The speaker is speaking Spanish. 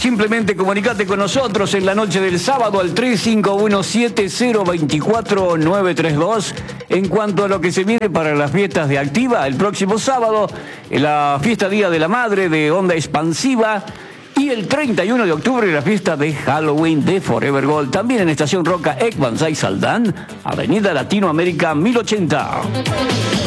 simplemente comunicate con nosotros en la noche del sábado al 3517024932. En cuanto a lo que se viene para las fiestas de Activa, el próximo sábado, la fiesta Día de la Madre de Onda Expansiva. Y el 31 de octubre, la fiesta de Halloween de Forever Gold. También en Estación Roca, Ekman Saldán, Avenida Latinoamérica 1080.